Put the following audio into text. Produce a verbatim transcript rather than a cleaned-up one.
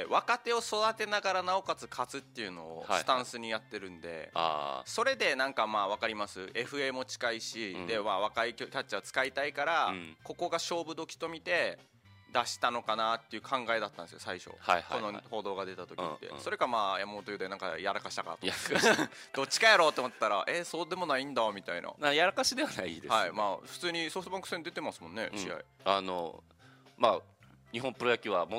若手を育てながらなおかつ勝つっていうのをスタンスにやってるんで、 あそれでなんかまあ分かります エフエー も近いし、 うんでまあ若いキャッチャー使いたいから、 うんここが勝負時と見て出したのかなっていう考えだったんですよ最初、 はいはいはいこの報道が出た時って、 うんうんそれかまあ山本優でなんかやらかしたかとや思ってどっちかやろうと思ったらえー、そうでもないんだみたいな。 なやらかしではないです、ね、 はい、まあ普通にソフトバンク戦出てますもんね、 うん試合。 あのまあ日本プロ野球は